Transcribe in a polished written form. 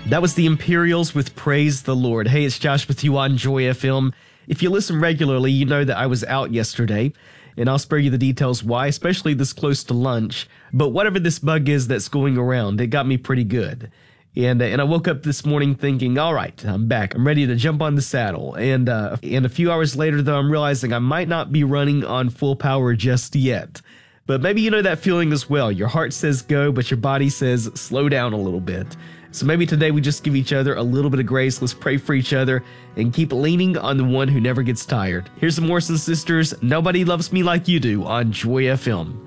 That was the Imperials with Praise the Lord. Hey, it's Josh with you on Joy FM. If you listen regularly, you know that I was out yesterday, and I'll spare you the details why, especially this close to lunch. But whatever this bug is that's going around, it got me pretty good. And I woke up this morning thinking, all right, I'm back. I'm ready to jump on the saddle. And a few hours later, though, I'm realizing I might not be running on full power just yet. But maybe you know that feeling as well. Your heart says go, but your body says slow down a little bit. So maybe today we just give each other a little bit of grace. Let's pray for each other and keep leaning on the one who never gets tired. Here's the Morrison Sisters, Nobody Loves Me Like You Do on Joy FM.